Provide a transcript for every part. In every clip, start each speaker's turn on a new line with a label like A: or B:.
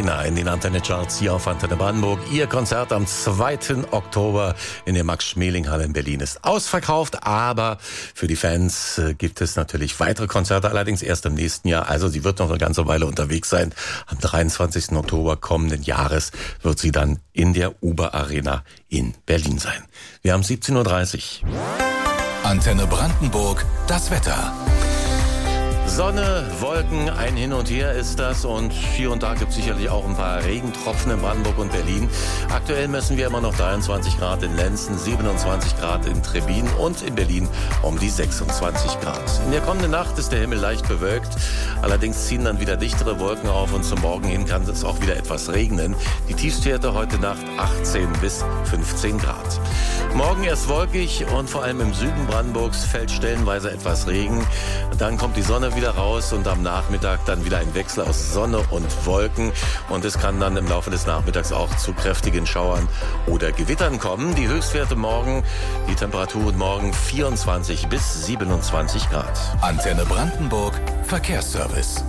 A: Arena in den Antenne Charts hier auf Antenne Brandenburg. Ihr Konzert am 2. Oktober in der Max-Schmeling-Halle in Berlin ist ausverkauft, aber für die Fans gibt es natürlich weitere Konzerte, allerdings erst im nächsten Jahr. Also sie wird noch eine ganze Weile unterwegs sein. Am 23. Oktober kommenden Jahres wird sie dann in der Uber Arena in Berlin sein. Wir haben 17.30 Uhr.
B: Antenne Brandenburg, das Wetter.
A: Sonne, Wolken, ein Hin und Her ist das und hier und da gibt es sicherlich auch ein paar Regentropfen in Brandenburg und Berlin. Aktuell messen wir immer noch 23 Grad in Lenzen, 27 Grad in Trebin und in Berlin um die 26 Grad. In der kommenden Nacht ist der Himmel leicht bewölkt, allerdings ziehen dann wieder dichtere Wolken auf und zum Morgen hin kann es auch wieder etwas regnen. Die Tiefstwerte heute Nacht 18 bis 15 Grad. Morgen erst wolkig und vor allem im Süden Brandenburgs fällt stellenweise etwas Regen. Dann kommt die Sonne wieder raus und am Nachmittag dann wieder ein Wechsel aus Sonne und Wolken. Und es kann dann im Laufe des Nachmittags auch zu kräftigen Schauern oder Gewittern kommen. Die Höchstwerte morgen, die Temperaturen morgen 24 bis 27 Grad.
B: Antenne Brandenburg, Verkehrsservice.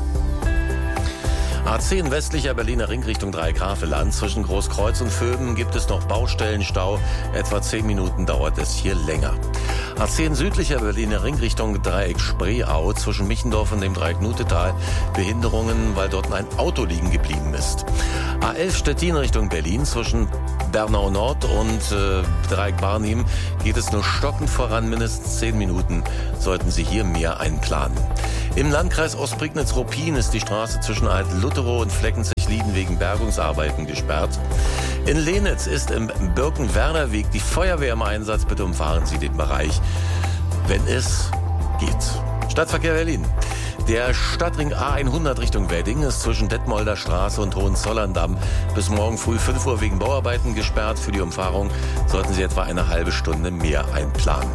A: A10 westlicher Berliner Ring Richtung Dreigrafeland. Zwischen Großkreuz und Vöben gibt es noch Baustellenstau. Etwa 10 Minuten dauert es hier länger. A10 südlicher Berliner Ring Richtung Dreieck Spreeau. Zwischen Michendorf und dem Dreieck Nutetal Behinderungen, weil dort ein Auto liegen geblieben ist. A11 Stettin Richtung Berlin. Zwischen Bernau Nord und Dreieck Barnim geht es nur stockend voran. Mindestens 10 Minuten sollten Sie hier mehr einplanen. Im Landkreis Ostprignitz-Ruppin ist die Straße zwischen Alt-Lutherow und Fleckenzig-Lieden wegen Bergungsarbeiten gesperrt. In Lenitz ist im Birkenwerder-Weg die Feuerwehr im Einsatz. Bitte umfahren Sie den Bereich, wenn es geht. Stadtverkehr Berlin. Der Stadtring A100 Richtung Wedding ist zwischen Detmolder Straße und Hohenzollern-Damm bis morgen früh 5 Uhr wegen Bauarbeiten gesperrt. Für die Umfahrung sollten Sie etwa eine halbe Stunde mehr einplanen.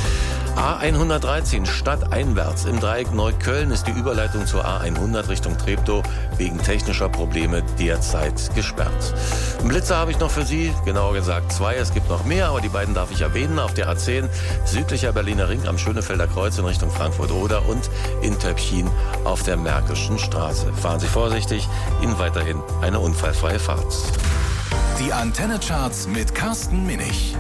A: A113 stadteinwärts im Dreieck Neukölln ist die Überleitung zur A100 Richtung Treptow wegen technischer Probleme derzeit gesperrt. Blitzer habe ich noch für Sie, genauer gesagt 2. Es gibt noch mehr, aber die beiden darf ich erwähnen. Auf der A10 südlicher Berliner Ring am Schönefelder Kreuz in Richtung Frankfurt-Oder und in Töpfchen auf der Märkischen Straße. Fahren Sie vorsichtig, Ihnen weiterhin eine unfallfreie Fahrt.
B: Die Antenne Charts mit Carsten Minich.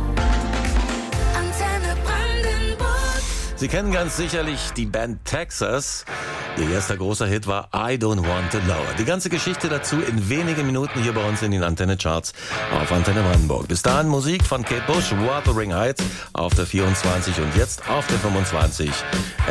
A: Sie kennen ganz sicherlich die Band Texas. Ihr erster großer Hit war I Don't Want to Lower. Die ganze Geschichte dazu in wenigen Minuten hier bei uns in den Antenne Charts auf Antenne Brandenburg. Bis dahin Musik von Kate Bush, Wuthering Heights auf der 24 und jetzt auf der 25.